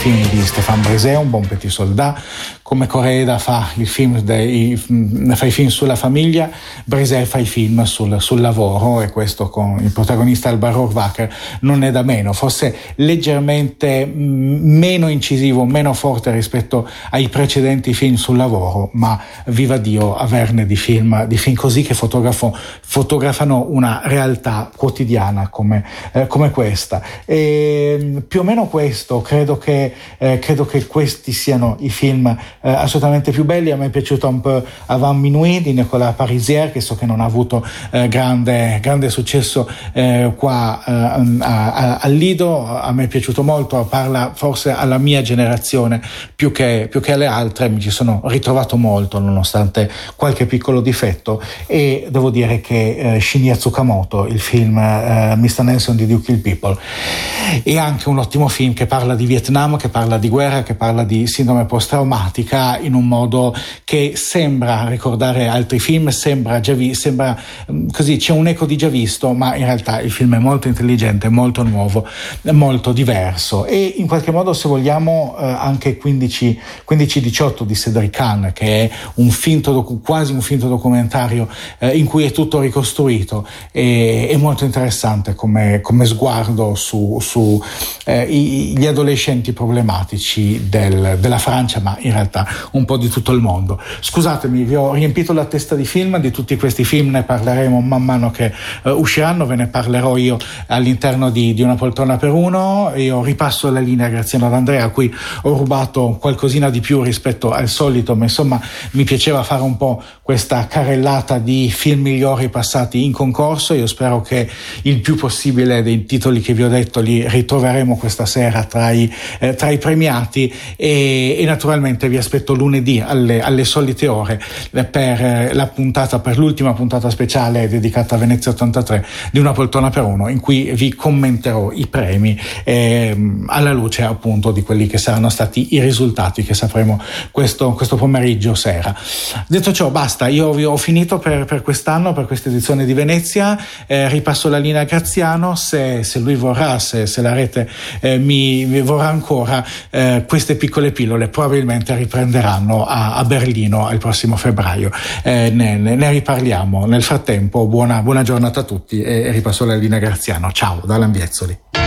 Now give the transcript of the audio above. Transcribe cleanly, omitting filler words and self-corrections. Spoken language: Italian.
film di Stéphane Brisé, Un bon petit soldat. Come Koreeda fa i film sulla famiglia, Brisé fa i film sul lavoro, e questo con il protagonista Alba Rohrwacher non è da meno, forse leggermente meno incisivo, meno forte rispetto ai precedenti film sul lavoro, ma viva Dio averne di film così che fotografano una realtà quotidiana come questa. E più o meno questo, credo che questi siano i film assolutamente più belli. A me è piaciuto un po' Avant Minuit di Nicolas Parisier, che so che non ha avuto grande successo qua al Lido. A me è piaciuto molto, parla forse alla mia generazione più che alle altre, mi ci sono ritrovato molto nonostante qualche piccolo difetto, e devo dire che Shinya Tsukamoto, il film Mr. Nelson di Do Kill People, è anche un ottimo film che parla di Vietnam, che parla di guerra, che parla di sindrome post-traumatica in un modo che sembra ricordare altri film, sembra così, c'è un eco di già visto, ma in realtà il film è molto intelligente, molto nuovo, molto diverso. E in qualche modo, se vogliamo, anche 15-18 di Cedric Kahn, che è quasi un finto documentario in cui è tutto ricostruito, è molto interessante come sguardo su gli adolescenti problematici della Francia, ma in realtà un po' di tutto il mondo. Scusatemi, vi ho riempito la testa di film. Di tutti questi film ne parleremo man mano che usciranno, ve ne parlerò io all'interno di Una poltrona per uno. Io ripasso la linea Graziano ad Andrea, a cui ho rubato qualcosina di più rispetto al solito, ma insomma mi piaceva fare un po' questa carrellata di film migliori passati in concorso. Io spero che il più possibile dei titoli che vi ho detto li ritroveremo questa sera tra i premiati, e naturalmente vi aspetto lunedì alle solite ore per l'ultima puntata speciale dedicata a Venezia 83 di Una poltrona per uno, in cui vi commenterò i premi alla luce appunto di quelli che saranno stati i risultati che sapremo questo pomeriggio sera. Detto ciò, basta, io vi ho finito per quest'anno, per questa edizione di Venezia. Ripasso la linea a Graziano, se lui vorrà, se la rete mi vorrà ancora, queste piccole pillole probabilmente riprenderanno a Berlino il prossimo febbraio. Ne riparliamo. Nel frattempo, buona giornata a tutti, e ripasso la linea a Graziano. Ciao da Lambiezoli.